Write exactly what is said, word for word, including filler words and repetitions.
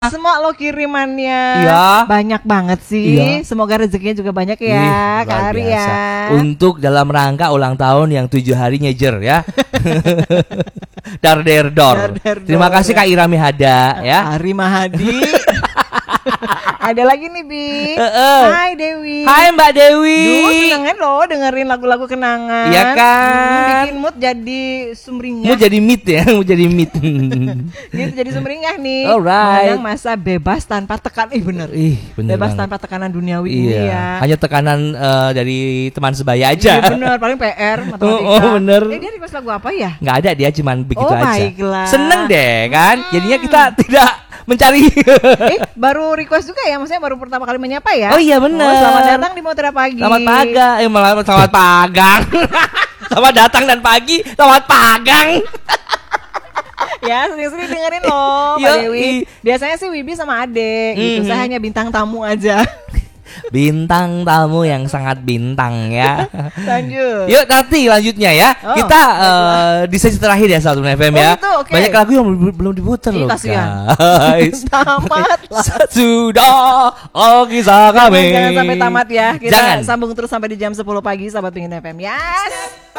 Semua lo kirimannya Iya. banyak banget sih. Iya. Semoga rezekinya juga banyak ya, Ih, Kak luar Ari biasa. ya. Untuk dalam rangka ulang tahun yang tujuh hari nyejer ya. Dar der dor. Dar der Terima dor, kasih ya. Kak Irami Hada ya. Ari Mahadi. Ada lagi nih Bi. Heeh. Hai Dewi. Hai Mbak Dewi. Dulu senengnya loh dengerin lagu-lagu kenangan. Iya kan? Hmm, bikin mood jadi sumringah. Mau jadi meet ya, mau jadi meet. Gitu jadi sumringah nih. Alright. Mengenang masa bebas tanpa tekanan. Ih bener. Ih, bener Bebas banget. tanpa tekanan duniawi ini Iya. ya. Hanya tekanan eh, dari teman sebaya aja. Iya bener, paling P R matematika. Oh, oh, bener. Eh dia request lagu apa ya? Nggak ada, dia cuman begitu Oh, aja. baiklah. Seneng deh kan. Jadinya kita tidak mencari. Eh baru request juga ya, maksudnya baru pertama kali menyapa ya. Oh iya bener. Oh, selamat datang di Mutiara Pagi. Selamat pagang, eh malah selamat pagang. Selamat datang dan pagi, selamat pagang. Ya sering-sering dengerin loh Pak Yoi. Dewi. Biasanya sih Wibi sama Ade gitu. Mhm. Saya hanya bintang tamu aja. Bintang tamu yang sangat bintang ya. Lanjut. Yuk nanti lanjutnya ya. Oh, Kita eh, di sesi terakhir ya Satu F M Oh, ya. gitu, oke. Banyak lagu yang belum, belum diputar Ih, loh kasihan. guys. Tamat lah. Sudah oh kisah kami. Jangan sampai tamat ya. Kita Jangan. sambung terus sampai di jam sepuluh pagi sahabat Pingin F M. Yes.